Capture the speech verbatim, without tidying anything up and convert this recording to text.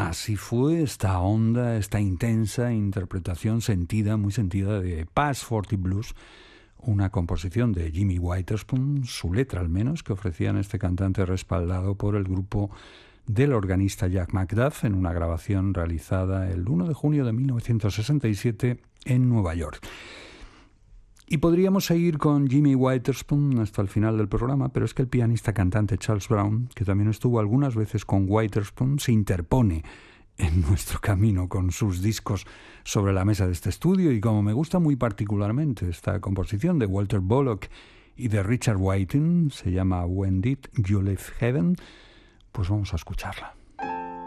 Así fue esta honda, esta intensa interpretación sentida, muy sentida de Pass cuarenta Blues, una composición de Jimmy Witherspoon, su letra al menos, que ofrecían este cantante respaldado por el grupo del organista Jack McDuff en una grabación realizada el uno de junio de mil novecientos sesenta y siete en Nueva York. Y podríamos seguir con Jimmy Witherspoon hasta el final del programa, pero es que el pianista cantante Charles Brown, que también estuvo algunas veces con Witherspoon, se interpone en nuestro camino con sus discos sobre la mesa de este estudio, y como me gusta muy particularmente esta composición de Walter Bullock y de Richard Whiting, se llama When Did You Leave Heaven, pues vamos a escucharla.